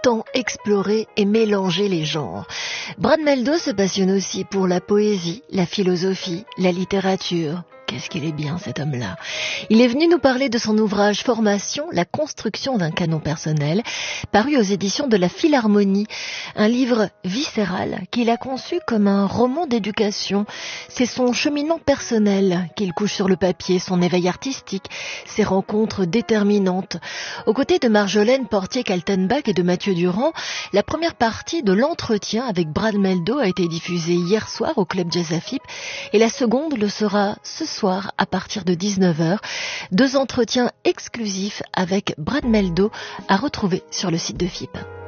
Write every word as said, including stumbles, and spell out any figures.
tant explorer et mélanger les genres. Brad Mehldau se passionne aussi pour la poésie, la philosophie, la littérature. Qu'est-ce qu'il est bien, cet homme-là. Il est venu nous parler de son ouvrage Formation, la construction d'un canon personnel, paru aux éditions de la Philharmonie. Un livre viscéral qu'il a conçu comme un roman d'éducation. C'est son cheminement personnel qu'il couche sur le papier, son éveil artistique, ses rencontres déterminantes. Aux côtés de Marjolaine Portier-Kaltenbach et de Mathieu Durand, la première partie de l'entretien avec Brad Mehldau a été diffusée hier soir au Club Jazz Afip et la seconde le sera ce soir à partir de dix-neuf heures. Deux entretiens exclusifs avec Brad Mehldau à retrouver sur le site de F I P.